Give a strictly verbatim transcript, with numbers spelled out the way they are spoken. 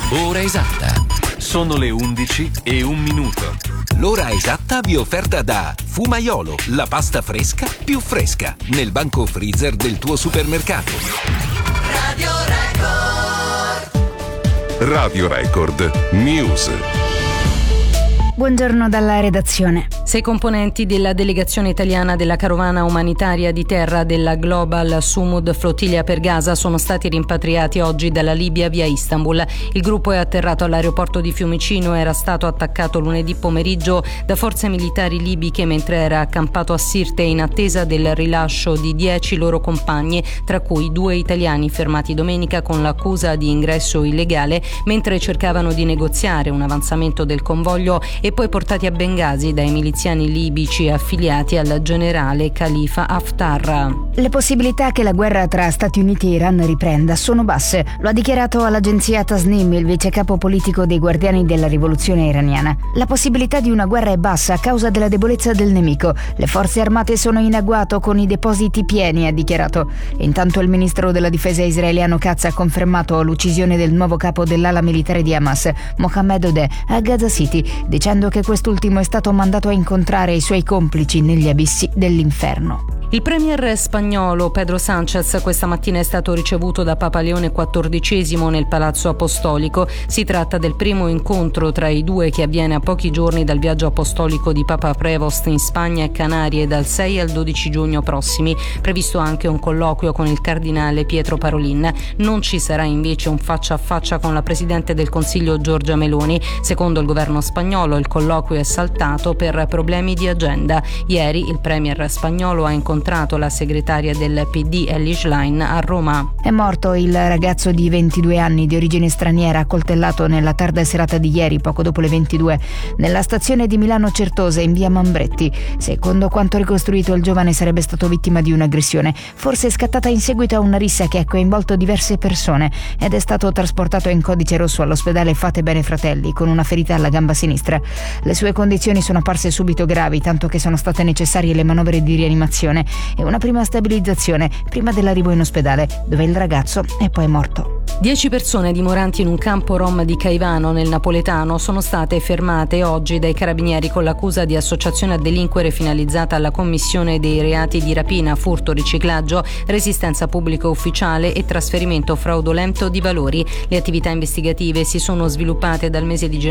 Ora esatta. Sono le undici e un minuto. L'ora esatta vi è offerta da Fumaiolo, la pasta fresca più fresca, nel banco freezer del tuo supermercato. Radio Record. Radio Record News. Buongiorno dalla redazione. Sei componenti della delegazione italiana della carovana umanitaria di terra della Global Sumud Flottiglia per Gaza sono stati rimpatriati oggi dalla Libia via Istanbul. Il gruppo è atterrato all'aeroporto di Fiumicino e era stato attaccato lunedì pomeriggio da forze militari libiche mentre era accampato a Sirte in attesa del rilascio di dieci loro compagni, tra cui due italiani fermati domenica con l'accusa di ingresso illegale mentre cercavano di negoziare un avanzamento del convoglio e poi portati a Bengasi dai miliziani libici affiliati al generale Khalifa Haftar. Le possibilità che la guerra tra Stati Uniti e Iran riprenda sono basse, lo ha dichiarato all'agenzia Tasnim il vice capo politico dei Guardiani della Rivoluzione iraniana. La possibilità di una guerra è bassa a causa della debolezza del nemico. Le forze armate sono in agguato con i depositi pieni, ha dichiarato. Intanto il ministro della difesa israeliano Katz ha confermato l'uccisione del nuovo capo dell'ala militare di Hamas, Mohammed Odeh, a Gaza City, dicendo che quest'ultimo è stato mandato a incontrare i suoi complici negli abissi dell'inferno. Il premier spagnolo Pedro Sánchez questa mattina è stato ricevuto da Papa Leone quattordicesimo nel Palazzo Apostolico. Si tratta del primo incontro tra i due che avviene a pochi giorni dal viaggio apostolico di Papa Prevost in Spagna e Canarie dal sei al dodici giugno prossimi. Previsto anche un colloquio con il cardinale Pietro Parolin. Non ci sarà invece un faccia a faccia con la presidente del Consiglio Giorgia Meloni. Secondo il governo spagnolo il colloquio è saltato per problemi di agenda. Ieri il premier spagnolo ha incontrato la segretaria del P D Elly Schlein a Roma. È morto il ragazzo di ventidue anni di origine straniera accoltellato nella tarda serata di ieri, poco dopo le ventidue, nella stazione di Milano Certosa in via Mambretti. Secondo quanto ricostruito il giovane sarebbe stato vittima di un'aggressione, forse scattata in seguito a una rissa che ha coinvolto diverse persone, ed è stato trasportato in codice rosso all'ospedale Fate Bene Fratelli con una ferita alla gamba sinistra. Le sue condizioni sono apparse subito gravi, tanto che sono state necessarie le manovre di rianimazione e una prima stabilizzazione prima dell'arrivo in ospedale, dove il ragazzo è poi morto. Dieci persone dimoranti in un campo rom di Caivano nel napoletano sono state fermate oggi dai carabinieri con l'accusa di associazione a delinquere finalizzata alla commissione dei reati di rapina, furto, riciclaggio, resistenza pubblica ufficiale e trasferimento fraudolento di valori. Le attività investigative si sono sviluppate dal mese di gennaio